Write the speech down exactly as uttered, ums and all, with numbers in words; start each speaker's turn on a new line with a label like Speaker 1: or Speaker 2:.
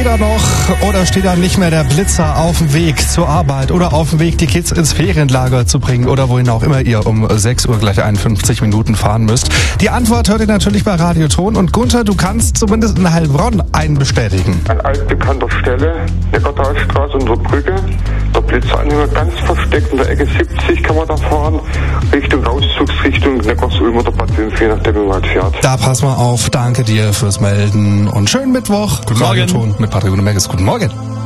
Speaker 1: da noch oder steht da nicht mehr der Blitzer auf dem Weg zur Arbeit oder auf dem Weg, die Kids ins Ferienlager zu bringen oder wohin auch immer ihr um sechs Uhr gleich einundfünfzig Minuten fahren müsst? Die Antwort hört ihr natürlich bei Radioton. Und Gunther, du kannst zumindest in Heilbronn einen bestätigen.
Speaker 2: An altbekannter Stelle, Neckartalstraße und der Brücke, der Blitzeranhänger ganz versteckt in der Ecke siebzig kann man da fahren, Richtung Auszugsrichtung Neckarsulm oder Bad Wimpf, je nachdem wie man halt fährt.
Speaker 1: Da pass mal auf, danke dir fürs Melden und schönen Mittwoch.
Speaker 3: Guten Morgen.
Speaker 1: Radioton mit Patrick und Merkes. Guten Morgen.